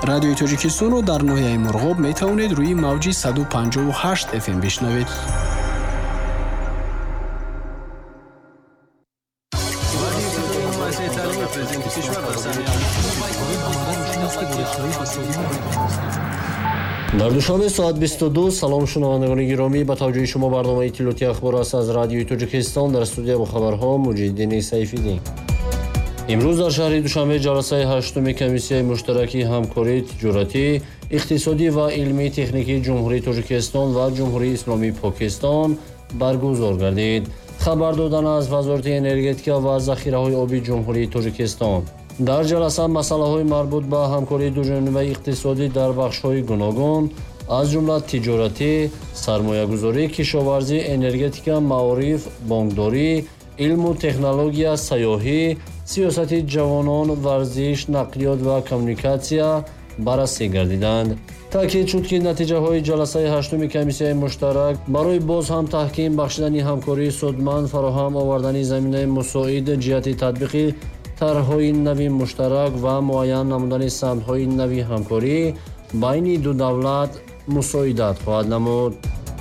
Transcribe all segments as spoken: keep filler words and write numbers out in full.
радиои Тоҷикистонро дар ноҳияи Мурғоб метавонед рӯи мавҷи саду панҷоҳу ҳашт эф эм бишнавед. дар душанбе соат бисту ду салом шунавандагони гиромӣ, ба тавҷиҳи шумо барномаи тиллоти ахбор аст аз радиои Тоҷикистон. дар студия бо хабарҳо Муҷиддини Сайфиддин. имрӯз дар шаҳри Душанбе ҷаласаи ҳаштуми комиссияи муштараки ҳамкории тиҷоратӣ, иқтисодӣ ва илмии техникии ҷумҳурии Тоҷикистон ва ҷумҳурии Исломии Покистон баргузор гардид. хабар доданд аз Вазорати энергетика ва захираҳои оби ҷумҳурии Тоҷикистон. дар ҷаласа масъалаҳои марбут ба ҳамкории дуҷонибаи иқтисодӣ дар бахшҳои гуногун аз ҷумла тиҷоратӣ, сармоягузорӣ, кишоварзӣ, энергетика, маориф, бонкдорӣ, илму технология, сайёҳӣ, сиёсати ҷавонон, варзиш, нақлиёт ва коммуникатсия баррасӣ гардиданд. таъкид шуд, ки натиҷаҳои ҷаласаи ҳаштуми комиссияи муштарак барои боз ҳам таҳким бахшидани ҳамкории судманд, фароҳам овардани заминаи мусоид ҷиҳати татбиқи тарҳҳои нави муштарак ва муайян намудани самтҳои нави ҳамкорӣ байни ду давлат мусоидат хоҳад намуд.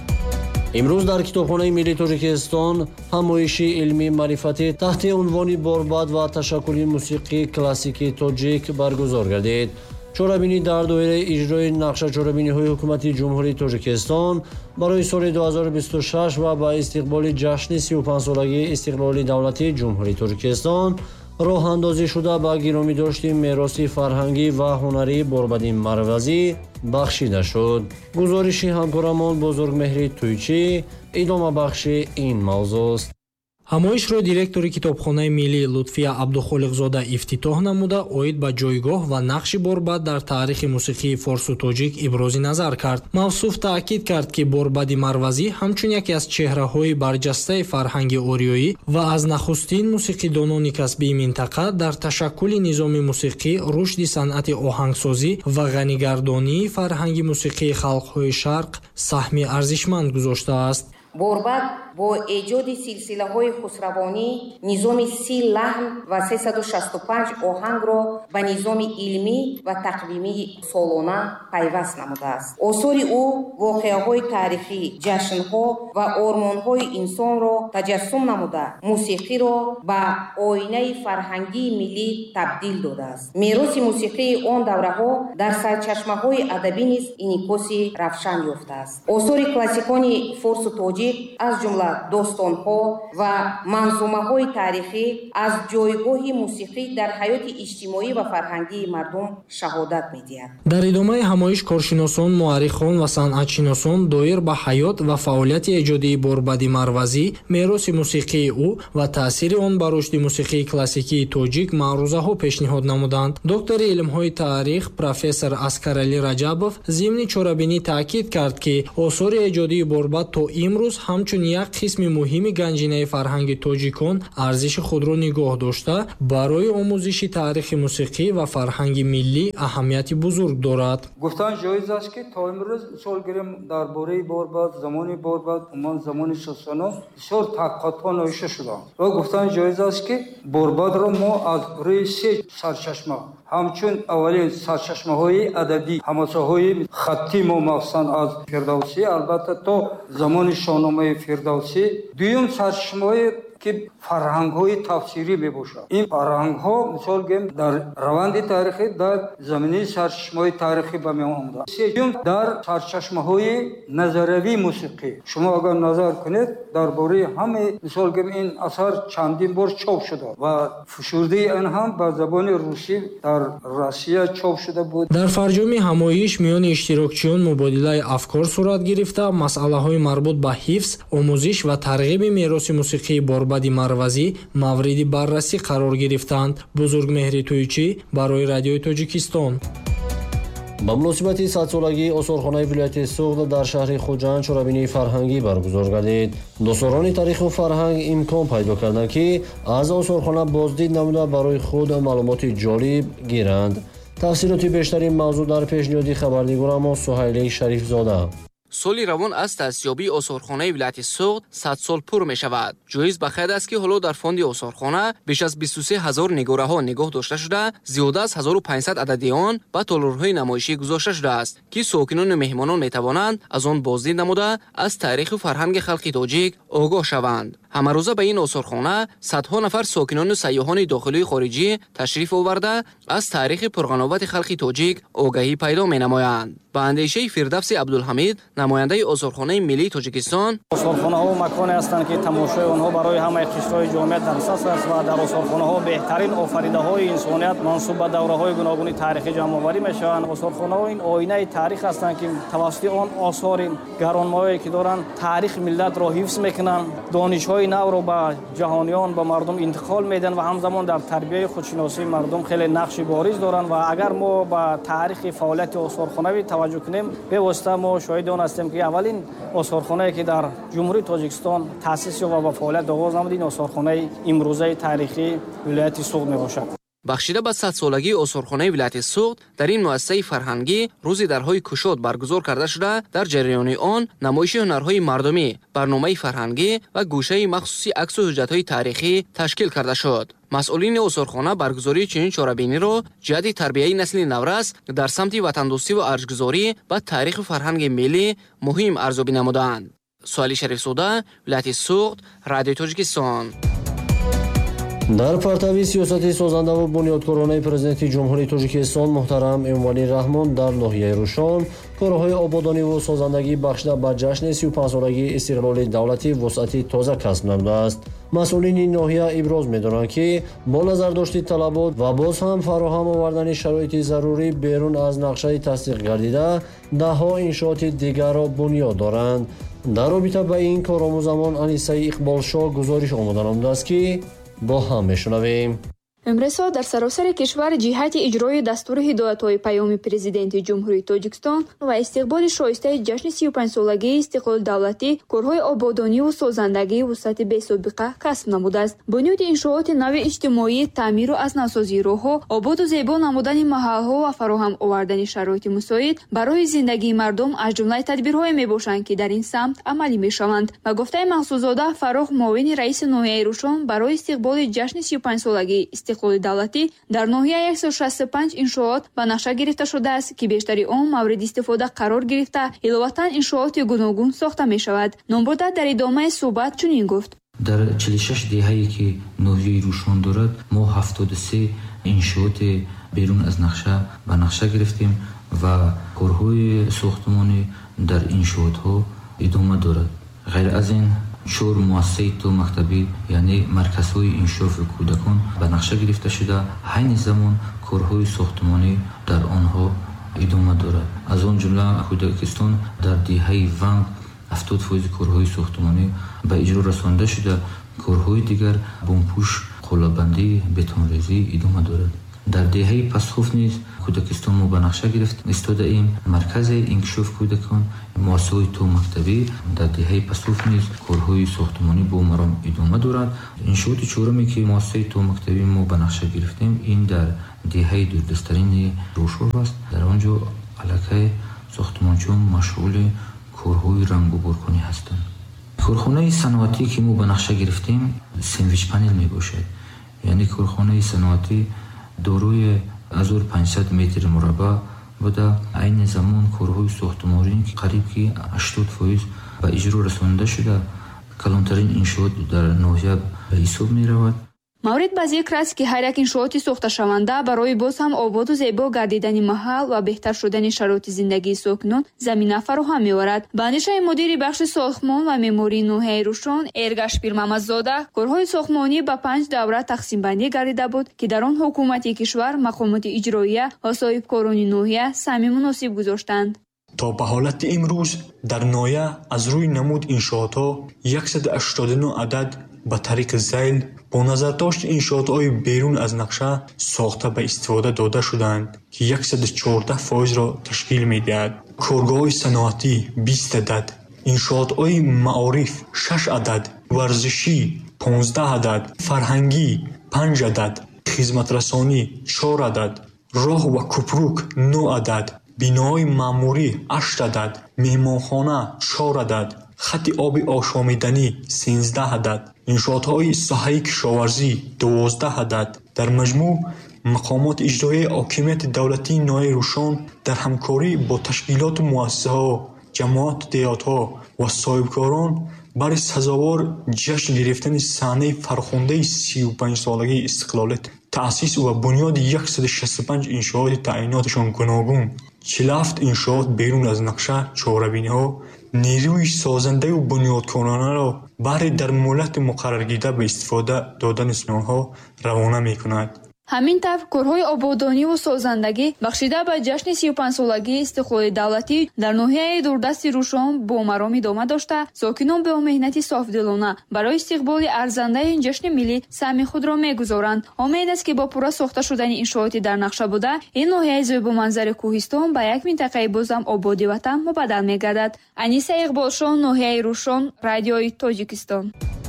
имрӯз дар Китобхонаи Миллии Тоҷикистон ҳамоиши илмӣ маърифатӣ таҳти унвони борбад ва ташаккули мусиқии классикии тоҷик баргузор гардид. чорабинӣ дар доираи иҷрои нақша чорабиниҳои ҳукумати ҷумҳурии Тоҷикистон барои соли ду ҳазору бисту шаш ва ба истиқболи ҷашни сию панҷсолагии истиқлоли давлатии ҷумҳурии Тоҷикистон роҳандозӣ шуда ба гиромидошти мероси фарҳангӣ ва ҳунарии борбади марвазӣ бахшида шуд. гузориши ҳамкорамон Бузургмеҳри Тӯйчӣ идомабахши ин мавзӯъст. ҳамоишро директори Китобхонаи Миллӣ Лутфия Абдухолиқзода ифтитоҳ намуда оид ба ҷойгоҳ ва нақши борбад дар таърихи мусиқии форсу тоҷик ибрози назар кард. мавсуф таъкид кард, ки борбади марвазӣ ҳамчун яке аз чеҳраҳои барҷастаи фарҳанги ориёӣ ва аз нахустин мусиқидонони касбии минтақа дар ташаккули низоми мусиқӣ, рушди санъати оҳангсозӣ ва ғанигардонии фарҳанги мусиқии халқҳои Шарқ саҳми арзишманд гузоштааст. борбад бо эҷоди силсилаҳои хусравонӣ низоми си лаҳн ва сесаду шасту панҷ оҳангро ба низоми илмӣ ва тақвимии солона пайваст намудааст. осори ӯ воқеаҳои таърихӣ, ҷашнҳо ва ормонҳои инсонро таҷассум намуда, мусиқиро ба оинаи фарҳангии миллӣ табдил додааст. мероси мусиқии он давраҳо дар сарчашмаҳои адабӣ низ инъикоси равшан ёфтааст. осори классикони форсу тоҷик аз ҷумла достонҳо ва манзумаҳои таърихӣ аз ҷойгоҳи мусиқӣ дар ҳаёти иҷтимоӣ ва фарҳангии мардум шаҳодат медиҳад. дар идомаи ҳамоиш коршиносон, муаррихон ва санъатшиносон доир ба ҳаёт ва фаъолияти эҷодии борбади марвазӣ, мероси мусиқии ӯ ва таъсири он ба рушди мусиқии классикии тоҷик маърузаҳо пешниҳод намуданд. доктори илмҳои таърих профессор Аскаралӣ Раҷабов зимни чорабинӣ таъкид кард, ки осори эҷодии борбад то имрӯз ҳамчун як қисми муҳими ганҷинаи фарҳанги тоҷикон арзиши худро нигоҳ дошта, барои омӯзиши таърихи мусиқӣ ва фарҳанги миллӣ аҳамияти бузург дорад. гуфтан ҷоиз аст, ки то имрӯз мисол гирем дар бораи борбад, замони борбад, умуман замони шастано бисёр таҳқиқотҳо навишта шуданд. ва гуфтан ҷоиз аст, ки борбадро мо аз рӯи се сарчашма, ҳамчун аввалин сарчашмаҳои адабӣ, ҳамасаҳои хаттӣ мо махсусан аз Фирдавсӣ, албатта то замони шоҳномаи Фирдавсӣ, дуюм сарчашмаҳои ки фарҳангҳои тафсирӣ мебошад. ин фарҳангҳо мисол гем дар раванди таърихӣ дар заминаи сарчашмаҳои таърихӣ ба меон омада. сеюм дар сарчашмаҳои назаравии мусиқӣ. шумо агар назар кунед дар бораи ҳамаи мисол гем ин асар чандин бор чоп шуда ва фушурдаи ин ҳам ба забони русӣ дар Россия чоп шуда буд. дар фарҷоми ҳамоиш миёни иштирокчиён мубодилаи афкор сурат гирифта, масъалаҳои марбут ба ҳифз, омӯзиш ва тарғиби мероси мусиқии борбади марвазӣ мавриди баррасӣ қарор гирифтанд. Бузургмеҳри Тӯйчӣ барои радиои Тоҷикистон. ба муносибати садсолагии осорхонаи вилояти Суғд дар шаҳри Хуҷанд чорабинии фарҳангӣ баргузор гардид. дӯстдорони таъриху фарҳанг имкон пайдо карданд, ки аз осорхона боздид намуда барои худ маълумоти ҷолиб гиранд. тафсилоти бештари мавзӯъ дар пешниҳоди хабарнигорамон Суҳайли Шарифзода. соли равон аз таъсисёбии осорхонаи вилояти Суғд сад сол пур мешавад. ҷоиз ба қайд аст ки ҳоло дар фонди осорхона беш аз бисту се ҳазор нигораҳо нигоҳ дошта шуда, зиёда аз ҳазору панҷсад адади он ба толорҳои намоишӣ гузошта шудааст, ки сокинону меҳмонон метавонанд аз он боздид намуда аз таъриху фарҳанги халқи тоҷик огоҳ шаванд. ҳамарӯза ба ин осорхона садҳо нафар сокинону сайёҳони дохилию хориҷӣ ташриф оварда аз таърихи пурғановати халқи тоҷик огаҳӣ пайдо менамоянд. ба андешаи Фирдавси Абдулҳамид, намояндаи осорхонаи миллии Тоҷикистон: осорхонаҳо маконе ҳастанд ки тамошои онҳо барои ҳамаи қишрҳои ҷомеат дастрас аст ва дар осорхонаҳо беҳтарин офаридаҳои инсоният мансуб ба давраҳои гуногуни таърихӣ ҷамъоварӣ мешаванд. осорхонаҳо ин оинаи таърих ҳастанд ки тавассути он осори гаронмоие ки доранд таърих миллатро ҳифз мекунанд, донишҳои навро ба ҷаҳониён, ба мардум интиқол медиҳанд ва ҳамзамон дар тарбияи худшиносии мардум хеле нақши бориз доранд. ва агар мо ба таърихи фаъолияти осорхонавӣ таваҷҷӯҳ кунем, бевосита мо шоҳиди он ҳастем ки аввалин осорхонае ки дар ҷумҳурии Тоҷикистон таъсис ёфт ва ба фаъолият оғоз намуд, ин осорхонаи имрӯзаи таърихии вилояти Суғд мебошад. бахшида ба садсолагии осорхонаи вилояти Суғд, дар ин муассисаи фарҳангӣ рӯзи дарҳои кушод баргузор карда шуда, дар ҷараёни он намоиши ҳунарҳои мардумӣ, барномаи фарҳангӣ ва гӯшаи махсуси аксу ҳуҷҷатҳои таърихӣ ташкил карда шуд. масъулини осорхона баргузории чунин чорабиниро ҷиҳати тарбияи насли наврас дар самти ватандӯстиву арҷгузорӣ ба таъриху фарҳанги миллӣ муҳим арзёбӣ намуданд. Суали Шарифзода, вилояти Суғд, Радиои Тоҷикистон. дар партави сиёсати созандаву бунёдкоронаи президенти ҷумҳурии Тоҷикистон муҳтарам Эмомалӣ Раҳмон дар ноҳияи Рӯшон корҳои ободониву созандагӣ бахшида ба ҷашни сию панҷсолагии истиқлоли давлатӣ вусъати тоза касб намудааст. масъулини ноҳия иброз медоранд, ки бо назардошти талабот ва боз ҳам фароҳам овардани шароити зарурӣ берун аз нақшаи тасдиқ гардида даҳҳо иншооти дигарро бунёд доранд. дар робита ба ин коромӯзамон Анисаи Иқболшо гузориш омода намудааст, ки бо ҳам мешунавем. имрӯзҳо дар саросари кишвар ҷиҳати иҷрои дастури ҳидоятҳои паёми президенти ҷумҳурии Тоҷикистон ва истиқболи шоистаи ҷашни сию панҷсолагии истиқлоли давлатӣ корҳои ободониву созандагии вусъати бесобиқа касб намудааст. бунёди иншооти нави иҷтимоӣ, таъмиру азносозии роҳҳо, ободу зебо намудани маҳалҳо ва фароҳам овардани шароити мусоид барои зиндагии мардум аз ҷумлаи тадбирҳое мебошанд, ки дар ин самт амалӣ мешаванд. ба гуфтаи Махсузода Фаррух, муовини раиси ноҳияи Рӯшон, барои истиқболи ҷашни сию панҷсолагии истиқлоли давлатӣ дар ноҳия сад и шасту панҷ иншоот ба нақша гирифта шудааст, ки бештари он мавриди истифода қарор гирифта, иловатан иншооти гуногун сохта мешавад. Номбурда дар идомаи суҳбат чунин гуфт: дар чилу и шаш деҳае ки ноҳияи Рӯшон дорад, мо ҳафтоду се иншооти берун аз нақша ба нақша гирифтем ва корҳои сохтмонӣ дар иншоотҳо идома дорад. ғайр аз ин чор муассисаи то мактабӣ, яъне марказҳои иншофи кӯдакон ба нақша гирифта шуда, ҳайни замон корҳои сохтмонӣ дар онҳо идома дорад. аз он ҷумла Кӯдакистон дар деҳаи Ванг ҳафтод фоизи корҳои сохтмонӣ ба иҷро расонида шуда, корҳои дигар бомпӯш, қолабандӣ, бетонрезӣ идома дорад. дар деҳаи Пасхоф низ Кӯдакистон мо ба нақша гирифт истодаем маркази инкишофи кӯдакон, муассисаҳои то мактабӣ. дар деҳаи Пасхоф низ корҳои сохтмонӣ бо маром идома дорад. иншооти чораме ки муассисаи то мактабӣ мо ба нақша гирифтем, ин дар деҳаи дурдастарини Рӯшон аст. дар он ҷо аллакай сохтмончиён машғули корҳои рангоборкунӣ ҳастанд. корхонаи саноатӣ ки мо ба нақша гирифтем сендвич панел мебошад, яъне корхонаи саноатӣ дорои ҳазор и панҷсад метри мураббаъ буда, айни замон корҳои сохтмонӣ ки қариб ки ҳаштод фоиз ба иҷро расонида шуда, калонтарин иншоот дар ноҳия ба ҳисоб меравад. маврид ба зикр аст, ки ҳар як иншооти сохташаванда барои боз ҳам ободу зебо гардидани маҳал ва беҳтар шудани шароити зиндагии сокинон замина фароҳам меорад. ба андешаи мудири бахши сохтмон ва меъмории ноҳияи Рӯшон Эргаш Пирмамадзода, корҳои сохтмонӣ ба панҷ давра тақсимбандӣ гардида буд, ки дар он ҳукумати кишвар, мақомоти иҷроия ва соҳибкорони ноҳия сами муносиб гузоштанд. то ба ҳолати имрӯз дар ноҳия аз рӯи намуд иншоотҳо яксаду ҳаштоду нӯ адад ба тариқи зайл бо назардошти иншоотҳои берун аз нақша сохта ба истифода дода шудаанд, ки яксаду чордаҳ фоизро ташкил медиҳад. коргоҳҳои саноатӣ бист адад, иншоотҳои маориф шаш адад, варзишӣ понздаҳ адад, фарҳангӣ панҷ адад, хизматрасонӣ чор адад, роҳ ва кӯпрук нӯ адад, биноҳои маъмурӣ ҳашт адад, меҳмонхона чор адад, хатти оби ошомиданӣ сенздаҳ адад, иншоотҳои соҳаи кишоварзӣ дувоздаҳ адад. дар маҷмӯъ мақомоти иҷроии ҳокимияти давлатии ноҳияи Рӯшон дар ҳамкорӣ бо ташкилоту муассисаҳо, ҷамоату деҳотҳо ва соҳибкорон баъди сазовор ҷашн гирифтани саҳнаи фархондаи сию панҷсолагии истиқлолият таъсис ва бунёди яксаду шасту панҷ иншооти таъйиноташон гуногун, чилу ҳафт иншоот берун аз нақша чорабиниҳо нерӯи созандаву бунёдконаро баҳри дар муҳлати муқарраргирда ба истифода додани онҳо равона мекунад. ҳамин тавр корҳои ободониву созандагӣ бахшида ба ҷашни сию панҷсолагии истиқлоли давлатӣ дар ноҳияи дурдасти Рӯшон бо маром идома дошта, сокинон бо меҳнати софдилона барои истиқболи арзандаи ин ҷашни миллӣ саҳми худро мегузоранд. умед аст ки бо пурра сохта шудани иншооти дар нақша буда, ин ноҳияи зебуманзари кӯҳистон ба як минтақаи бозам ободи ватан мубаддал мегардад. Аниса Иқболшон, ноҳияи Рӯшон, радиои Тоҷикистон.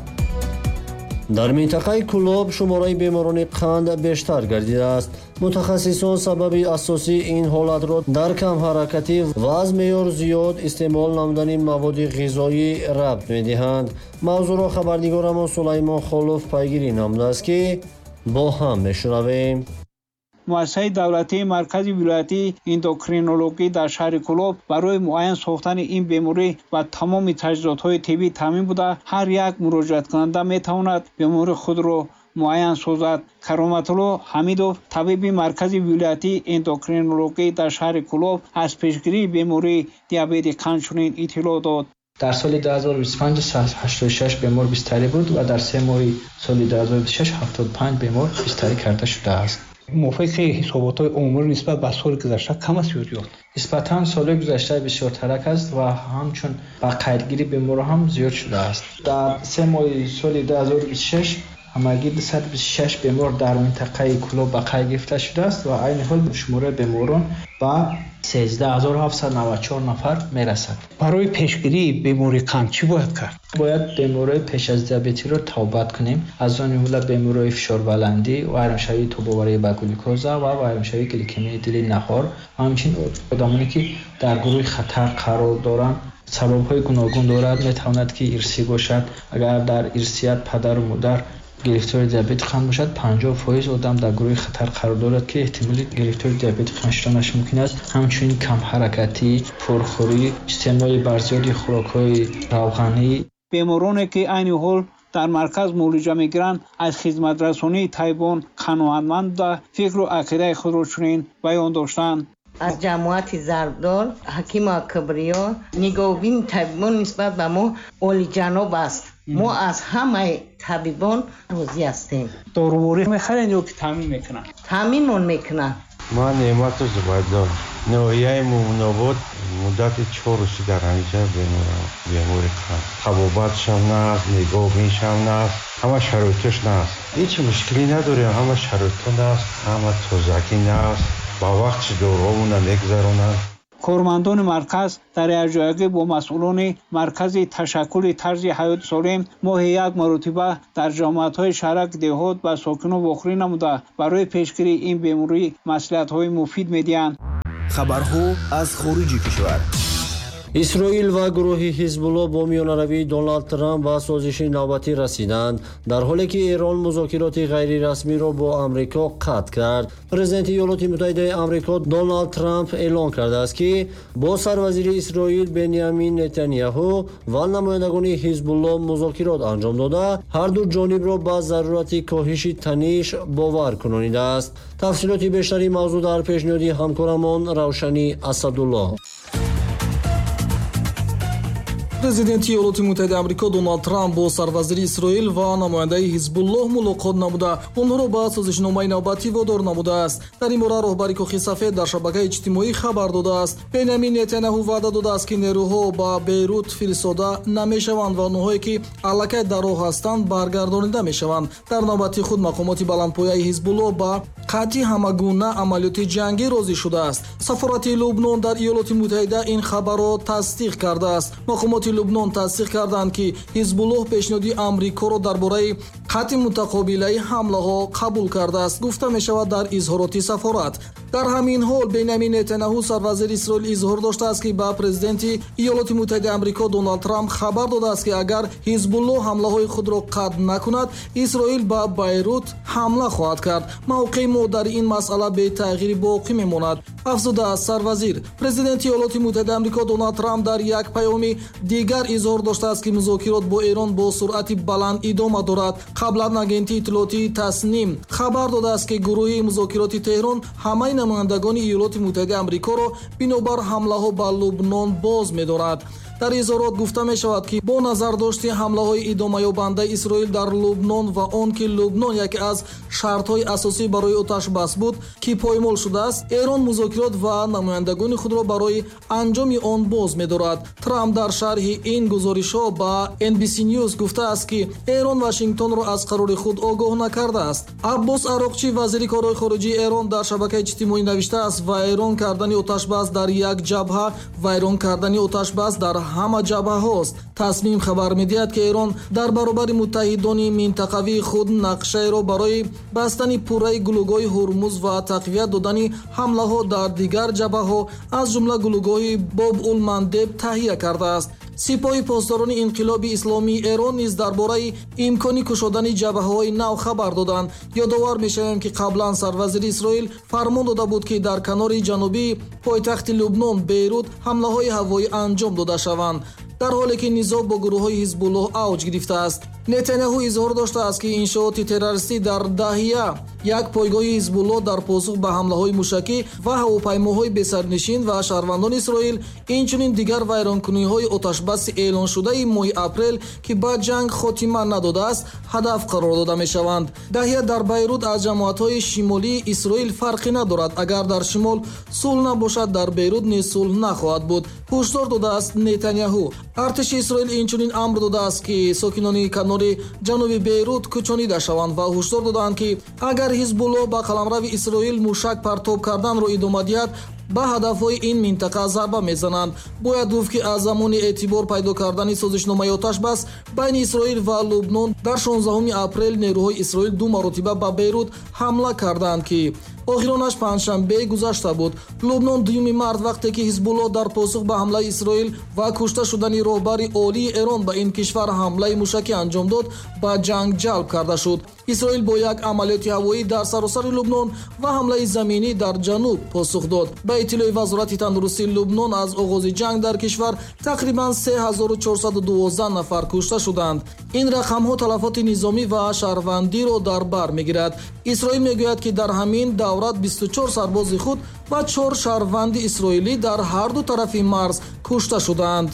дар минтақаи Кӯлоб шумораи беморони қанд бештар гардидааст. мутахассисон сабаби асосии ин ҳолатро дар камҳаракатӣ ва аз меъёр зиёд истеъмол намудани маводи ғизоӣ рабт медиҳанд. мавзӯъро хабарнигорамон Сулаймон Холов пайгирӣ намудааст, ки бо ҳам мешунавем. муассисаи давлатии маркази вилоятии эндокринологӣ дар шаҳри Кӯлоб барои муайян сохтани ин беморӣ ва тамоми таҷҳизотҳои тиббӣ таъмин буда, ҳар як муроҷиаткунанда метавонад бемории худро муайян созад. Кароматулло Ҳамидов, табиби маркази вилоятии эндокринологӣ дар шаҳри Кӯлоб, аз пешгирии бемории диабети қанд чунин иттилоъ дод. дар соли ду ҳазору бисту панҷ сад و ҳаштоду шаш бемор бистарӣ буд ва дар се моҳи соли ду ҳазору бисту шаш ҳафтоду панҷ бемор бистарӣ карда шудааст. мувофиқи ҳисоботҳои умр нисбат ба соли гузашта кам аст ё зиёд? нисбатан соли гузашта бисёр тарак аст ва ҳамчун ба қайдгири беморҳо ҳам зиёд шудааст. дар се моҳи соли ду ҳазору бисту шаш ҳамагӣ дусад бисту шаш бемор дар минтақаи Кӯлоб ба қайд гирифта шудааст ва айни ҳол шумораи беморон ба сенздаҳ ҳазору ҳафтсад навад و чор нафар мерасад. барои пешгирии бемории қанд чӣ бояд кард? бояд бемории пеш аз диабетиро тавбат кунем. аз он ҷумла бемории фишорбаландӣ, вайромшавии тобоварӣ ба глюкоза ва вайромшавии гликемияи дили наҳор, ҳамчун одамоне ки дар гурӯҳи хатар қарор доранд. сабабҳои гуногун дорад, метавонад ки ирсӣ бошад. агар дар ирсият падару модар гирифтори диабети қанд бошад, панҷоҳ фоиз одам дар гурӯҳи хатар қарор дорад ки эҳтимоли гирифтори диабети қанд шуданаш мумкин аст. ҳамчунин камҳаракатӣ, пурхӯрӣ, истеъмоли барзиёди хӯрокҳои равғанӣ. бемороне ки айни ҳол дар марказ муолиҷа мегиранд, аз хизматрасонии тайбон қаноатманд буда фикру ақидаи худро чунин баён доштанд. аз ҷамоати Зардор, ҳакиму Акбариё, нигоҳубини табибон нисбат ба мо олиҷаноб аст. мо аз ҳамаи табибон розӣ ҳастем. дорувори мехаред ё ки таъмин мекунанд? таъминмон мекунанд. ман Неъмату Зубайдулло, ноҳияи Мумнобод муддати чор рӯзи дар ҳамиҷа беморам, бемори қанд. табобатшам нааст, нигоҳубинишам нааст, ҳама шароитош нааст. ҳеҷ мушкилӣ надорем, ҳама шароито нааст, ҳама тозагӣ нааст, ба вақтши дороҳоуна мегузаронанд. кормандони марказ дар якҷоягӣ бо масъулони маркази ташаккули тарзи ҳаёти солим моҳи як маротиба дар ҷамоатҳои шаҳрак деҳот ба сокинон вохӯрӣ намуда барои пешгирии ин беморӣ маслиҳатҳои муфид медиҳанд. хабарҳо аз хориҷи кишвар. исроил ва гурӯҳи ҳизбулло бо миёнаравии Доналд Трамп ба созиши навбатӣ расиданд, дар ҳоле ки Эрон музокироти ғайрирасмиро бо Амрико қатъ кард. Президенти Иёлоти Муттаҳидаи Амрико Доналд Трамп эълон кардааст, ки бо сарвазири Исроил Беньямин Нетаньяҳу ва намояндагони ҳизбулло музокирот анҷом дода, ҳарду ҷонибро ба зарурати коҳиши таниш бовар кунонидааст. тафсилоти бештари мавзӯъ дар пешниҳоди ҳамкорамон Равшани Асадулло. президенти Иёлоти Муттаҳидаи Амрико Доналд Трамп бо сарвазири Исроил ва намояндаи ҳизбуллоҳ мулоқот намуда, онҳоро ба созишномаи навбатӣ водор намудааст. дар ин бора роҳбари Коҳи Сафед дар шабакаи иҷтимоӣ хабар додааст. Беньямин Нетаньяҳу ваъда додааст, ки нерӯҳо ба Бейрут фиристода намешаванд ва онҳое ки аллакай дар роҳ ҳастанд баргардонида мешаванд. дар навбати худ мақомоти баландпояи ҳизбуллоҳ ба қатъи ҳамагуна амалиёти ҷангӣ розӣ шудааст. сафорати Лубнон дар Иёлоти Муттаҳида ин хабарро тасдиқ кардааст. мақомоти Лубнон тасдиқ карданд, ки ҳизбуллоҳ пешниҳоди Амрикоро дар бораи қатъи мутақобилаи ҳамлаҳо қабул кардааст. гуфта мешавад дар изҳороти сафорат. дар ҳамин ҳол бенямин нетанyaҳу сарвазири исроил изҳор доштааст ки ба президенти иёлоти муттаҳидаи амрико Дональд Трамп хабар додааст ки агар ҳизбуллоҳ ҳамлаҳои худро қатъ накунад, Исроил ба Байрут ҳамла хоҳад кард. Мавқеи мо дар ин масъала бетағйир боқӣ мемонад, афзудааст сарвазир. Президенти иёлоти муттаҳидаи амрико Дональд Трамп дар як паёми дигар изҳор доштааст ки музокирот бо Эрон бо суръати баланд идома дорад. Қаблан агентии иттилоотии Тасним хабар додааст ки гурӯҳи музокироти Теҳрон ҳамаи намояндагони иёлоти муттаҳидаи амрикоро бинобар ҳамлаҳо ба Лубнон боз медорад. дар изҳорот гуфта мешавад ки бо назардошти ҳамлаҳои идомаёбандаи Исроил дар Лубнон ва он ки Лубнон яке аз шартҳои асосӣ барои оташбас буд ки поймол шудааст, Эрон музокирот ва намояндагони худро барои анҷоми он боз медорад. Трамп дар шарҳи ин гузоришҳо ба эн би си News гуфтааст ки Эрон Вашингтонро аз қарори худ огоҳ накардааст. Аббос Ароқчӣ, вазири корҳои хориҷии Эрон, дар шабакаи иҷтимоӣ навиштааст: вайрон кардани оташбас дар як ҷабҳа вайрон кардани оташбас дар ҳама ҷабҳаҳост. Тасмим хабар медиҳад ки Эрон дар баробари муттаҳидони минтақавии худ нақшаеро барои бастани пурраи гулӯгоҳи Ҳурмуз ва тақвият додани ҳамлаҳо дар дигар ҷабҳаҳо аз ҷумла гулӯгоҳи Боб-ул-Мандеб таҳия кардааст. Сипоҳи посдорони инқилоби исломии Эрон низ дар бораи имкони кушодани ҷабҳаҳои нав хабар доданд. Ёдовар мешавем ки қаблан сарвазири Исроил фармон дода буд ки дар канори ҷанубии пойтахти Лубнон Бейрут ҳамлаҳои ҳавоӣ анҷом дода шаванд, дар ҳоле ки низоъ бо гурӯҳҳои Ҳизбуллоҳ авҷ гирифтааст. Нетанyaҳу изҳор доштааст ки иншооти террористӣ дар Даҳия, як пойгоҳи Ҳизбуллоҳ, дар посух ба ҳамлаҳои мушакӣ ва ҳавопаймоҳои бесарнишин ва шаҳрвандони Исроил, инчунин дигар вайронкуниҳои оташбаси эълоншудаи моҳи апрел ки ба ҷанг хотима надодааст, ҳадаф қарор дода мешаванд. Даҳия дар Байрут аз ҷамоатҳои шимолии Исроил фарқе надорад. Агар дар шимол сулҳ набошад, дар Бейрут низ сулҳ нахоҳад буд, ҳушдор додааст Нетанyaҳу. Артиши Исроил инчунин амр додааст ки сокинони канори ҷануби Бейрут кӯчонида шаванд ва ҳушдор доданд ки агар Ҳизбуллоҳ ба қаламрави Исроил мушак партоб карданро идома диҳад, ба ҳадафҳои ин минтақа зарба мезананд. Бояд гуфт ки аз замони эътибор пайдо кардани созишномаи оташбас байни Исроил ва Лубнон дар шонздаҳуми апрел нерӯҳои Исроил ду маротиба ба Бейрут ҳамла карданд ки охиронаш панҷшанбеи гузашта буд. Лубнон дуюми март, вақте ки Ҳизбуллоҳ дар посух ба ҳамлаи Исроил ва кушта шудани роҳбари олии Эрон ба ин кишвар ҳамлаи мушакӣ анҷом дод, ба ҷанг ҷалб карда шуд. Исроил бо як амалиёти ҳавоӣ дар саросари Лубнон ва ҳамлаи заминӣ дар ҷануб посух дод. Ба иттилои Вазорати тандурустии Лубнон, аз оғози ҷанг дар кишвар тақрибан се ҳазору чорсаду дувоздаҳ нафар кушта шуданд. Ин рақамҳо талафоти низомӣ ва шаҳрвандиро дар бар мегирад. Исроил мегӯяд ки дар ҳамин даврат бисту чор сарбози худ ва чор шаҳрванди исроилӣ дар ҳарду тарафи марз кушта шуданд.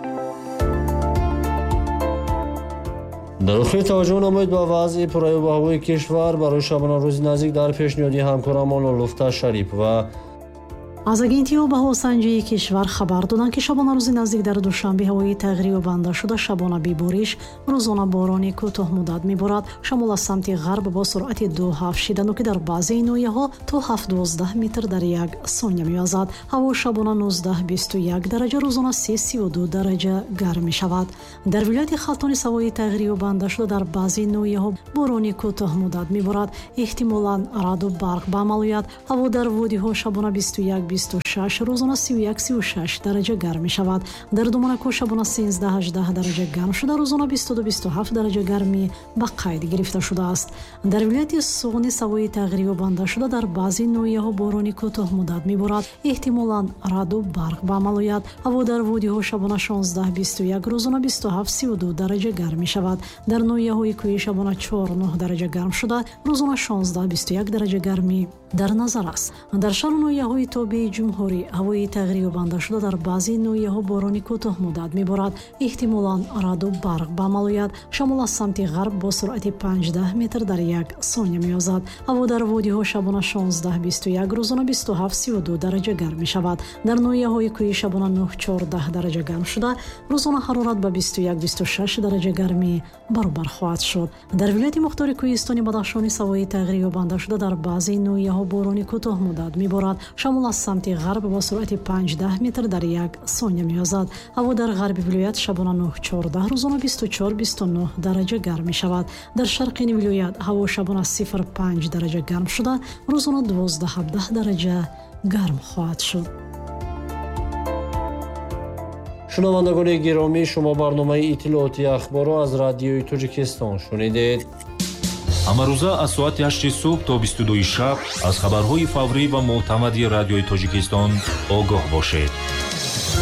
дар охир таваҷҷӯҳ намоед ба вазъи пурраёбу ҳавои кишвар барои шабонарӯзи наздик дар пешниҳоди ҳамкорамон Луфта Шарипов ва аз агентии обу санҷии кишвар хабар доданд ки шабонарӯзи наздик дар душанбе ҳавои тағйирёбанда шуда шабона бибориш, рӯзона борони кӯтоҳмуддат меборад. шамол аз самти ғарб бо суръати ду ҳафт шидану ки дар баъзеи ноҳияҳо то ҳафт дувоздаҳ метр дар як сония мевазад. ҳаво шабона нуздаҳ бисту як дараҷа, рӯзона се сию ду дараҷа гарм мешавад. дар вилояти Халтонис ҳавои тағйирёбанда шуда дар баъзеи ноҳияҳо борони кӯтоҳмуддат меборад. эҳтимолан раъду барқ ба амал ояд. ҳаво дар водиҳо шабона бисту як бисту шаш, рӯзона сию як сию шаш дараҷа гарм мешавад. дар Доманако шабона сенздаҳ ҳаждаҳ дараҷа гарм шуда, рӯзона бисту ду бисту ҳафт дараҷа гармӣ ба қайд гирифта шудааст. дар вилояти Суғнис ҳавои тағйирёбанда шуда дар баъзи ноҳияҳо борони кӯтоҳмуддат меборад. эҳтимолан раъду барқ ба амал ояд. ҳаво дар водиҳо шабона шонздаҳ бисту як, рӯзона бисту ҳафт сию ду дараҷа гарм мешавад. дар ноҳияҳои кӯҳӣ шабона чор нӯҳ дараҷа гарм шуда, рӯзона шонздаҳ бисту як дараҷа гармӣ дар назар аст. дар шаҳру ноҳияҳои тобеи ҷумҳурӣ ҳавои тағйирёбанда шуда дар баъзи ноҳияҳо борони кӯтоҳмуддат меборад. эҳтимолан раъду барқ ба амал ояд. шамол аз самти ғарб бо суръати панҷдаҳ метр дар як сония меозад. ҳаво дар водиҳо шабона шонздаҳ бисту як, рӯзона бисту ҳафт сию ду дараҷа гарм мешавад. дар ноҳияҳои кӯҳӣ шабона нӯҳ чордаҳ дараҷа гарм шуда, рӯзона ҳарорат ба бисту як бисту шаш дараҷа гармӣ баробар хоҳад шуд. дар вилояти Мухтори Кӯҳистони Бадахшонис ҳавои тағйирёбанда шуда дар баъзи ноҳияҳо ҳо борони кӯтоҳ муддат меборад. шамол аз самти ғарб бо суръати панҷ даҳ метр дар як сония меозад. ҳаво дар ғарби вилоят шабона нӯҳ чордаҳ, рӯзона бисту чор бисту нӯҳ дараҷа гарм мешавад. дар шарқини вилоят ҳаво шабона сифр панҷ дараҷа гарм шуда, рӯзона дувоздаҳ ҳабдаҳ дараҷа гарм хоҳад шуд. шунавандагони гиромӣ, шумо барномаи иттилооти ахборро аз радиои Тоҷикистон шунидед. ҳамарӯза аз соати ҳашти субҳ то бисту дуи шаб аз хабарҳои фаврӣ ва мӯътамади радиои Тоҷикистон огоҳ бошед.